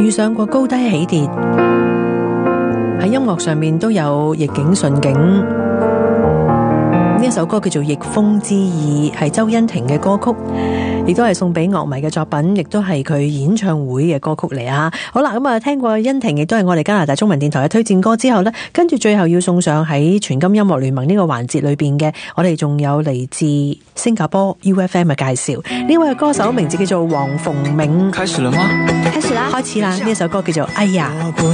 遇上過高低起跌，喺音樂上面都有逆境順境。呢一首歌叫做《逆風之意》，係周欣婷嘅歌曲，亦都係送俾樂迷嘅作品，亦都係佢演唱會嘅歌曲嚟啊！好啦，咁啊聽過欣婷，亦都係我哋加拿大中文電台嘅推薦歌之後呢，跟住最後要送上喺全金音樂聯盟呢個環節裏邊嘅，我哋仲有嚟自新加坡 UFM 嘅介紹。呢位歌手名字叫做黃鳳鳴。 開始了嗎？ 開始啦！呢一首歌叫做《哎呀》。